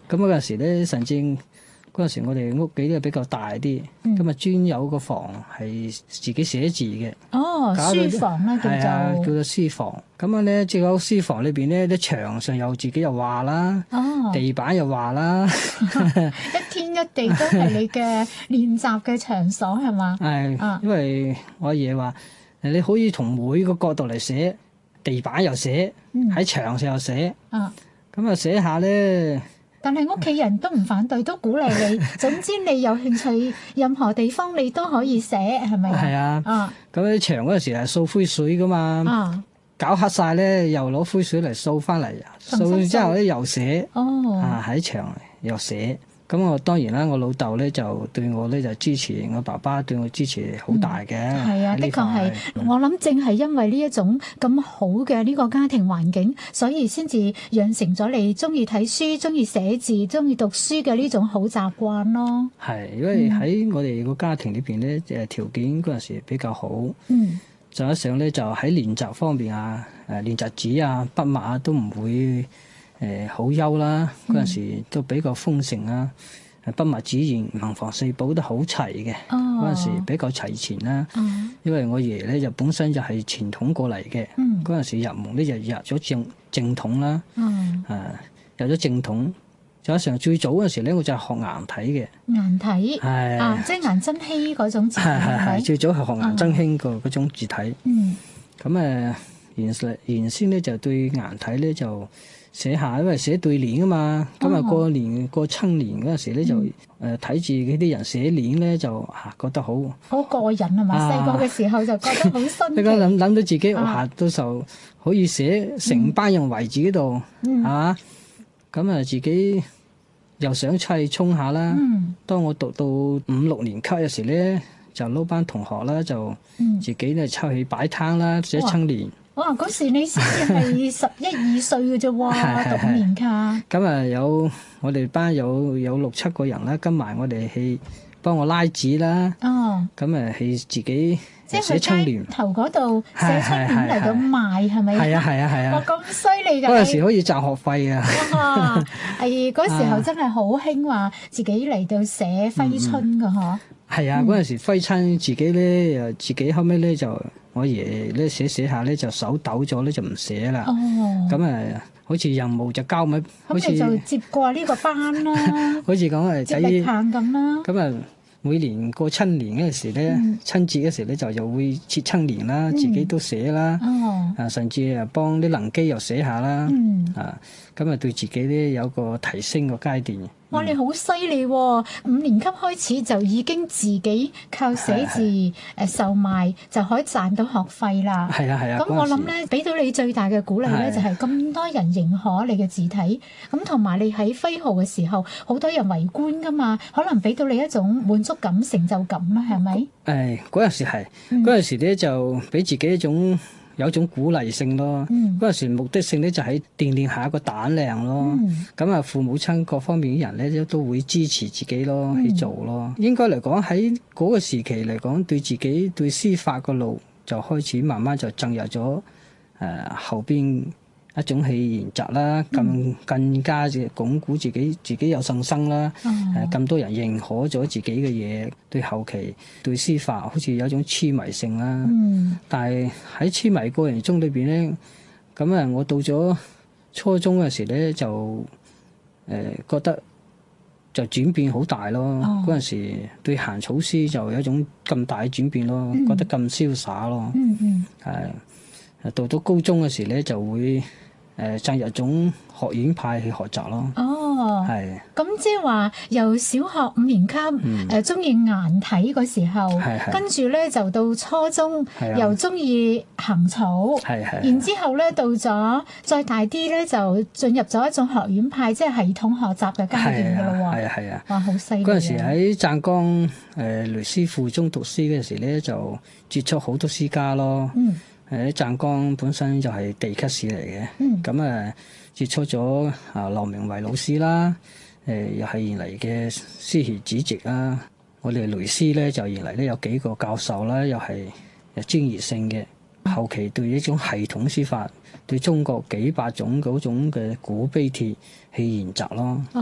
咁嗰陣時咧，甚至嗰陣時我哋屋企咧比較大啲，咁啊專有個房係自己寫字嘅。 哦，書房啦叫做書房。咁啊咧，即係個書房裏邊咧，啲牆上又自己又畫啦，地板又畫啦， 一天一地都係你嘅練習嘅場所係嘛？ 係，因為我阿爺話，你可以從每個角度嚟寫，地板又寫，喺牆上又寫，咁啊寫下咧。 但係屋企人都唔反對，都鼓勵你。總之你有興趣，任何地方你都可以寫，係咪啊？係啊。咁啲牆嗰陣時係掃灰水噶嘛，搞黑晒咧，又攞灰水嚟掃翻嚟，掃之後咧又寫，喺牆又寫。咁我當然啦，我老豆咧就對我咧就支持，我爸爸對我支持好大嘅。 係啊，的確係。我諗正係因為呢一種咁好嘅呢個家庭環境，所以先至養成咗你中意睇書、中意寫字、中意讀書嘅呢種好習慣咯。 係，因為喺我哋個家庭裏邊咧，條件嗰陣時比較好。再加上咧就喺練習方面啊，練習紙啊、筆墨啊都唔會好優啦。嗰陣時都比較豐盛啊，筆墨紙硯文房四寶都好齊嘅。嗰陣時比較齊全啦。因為我爺咧就本身就係傳統過嚟嘅。嗰陣時入門咧就入咗正統啦。入咗正統。再加上最早嗰陣時咧，我就係學顏體嘅。顏體即係顏真卿嗰種字體。 係最早係學顏真卿個嗰種字體。咁原先咧就對顏體咧就寫下，因為寫對聯啊嘛。咁啊過春聯嗰陣時咧就睇住嗰啲人寫聯咧就覺得好過癮係嘛？細個嘅時候就覺得好新奇。 你講諗到自己到時候可以寫成班人圍住嗰度咁啊自己又想出去衝下啦。當我讀到5、6年級嘅時咧，就撈班同學啦，就自己咧出去擺攤啦，寫春聯。 哇！嗰時你先至係11、12歲嘅啫喎，讀5年級。 咁啊有我哋班有6、7個人啦，跟埋我哋去幫我拉紙啦。咁啊去自己寫春聯。 即係去街頭嗰度寫春聯嚟到賣係咪？ 係啊！ 哇！咁犀利㗎！ 嗰陣時可以賺學費啊！ 哇！嗰時候真係好興話自己嚟到寫揮春㗎嗬。係啊！嗰陣時揮春自己咧，自己後尾咧就我爺咧寫下咧就手抖咗咧就唔寫啦。咁好似任務就交咪，好似就接過呢個班啦。 好似講接力棒咁啦。 咁每年過春年嗰陣時咧，春節嗰時咧就又會切春聯啦，自己都寫啦。甚至幫啲能機又寫下啦。咁對自己咧有個提升個階段。 哇！你好犀利喎！5年級開始就已經自己靠寫字售賣就可以賺到學費啦。 係啊。 咁我諗咧，俾到你最大嘅鼓勵咧，就係咁多人認可你嘅字體，咁同埋你喺揮毫嘅時候，好多人圍觀噶嘛，可能俾到你一種滿足感、成就感啦，係咪？ 嗰陣時係，嗰陣時咧就俾自己有一種鼓勵性咯。嗰陣時目的性咧就係鍛鍊下一個膽量咯。咁父母親各方面嘅人咧都會支持自己咯，去做咯。應該嚟講喺嗰個時期嚟講，對自己對書法個路就開始慢慢就進入咗後邊一種去研習啦，更加嘅鞏固自己有信心啦。咁多人認可咗自己嘅嘢，對後期對書法好似有一種痴迷性啦。但係喺痴迷過程中裏邊咧，咁我到咗初中嘅時咧就覺得就轉變好大咯。嗰陣時對行草詩就有一種咁大嘅轉變咯，覺得咁瀟灑咯。到咗高中嘅時咧就會進入種學院派去學習咯。係。咁即係話由小學5年級中意顏體嗰時候，跟住咧就到初中又中意行草，然之後咧到咗再大啲咧就進入咗一種學院派，即係系統學習嘅階段㗎咯喎。 係啊。 哇！好犀利。 嗰陣時喺湛江雷師附中讀書嗰陣時咧，就接觸好多詩家咯。湛江本身就係地級市嚟嘅。咁接觸咗劉明維老師啦，又係原嚟嘅詩協主席啦。我哋雷師咧就原嚟咧有幾個教授啦，又係專業性嘅。後期對呢種系統書法，對中國幾百種嗰種嘅古碑帖去研習咯。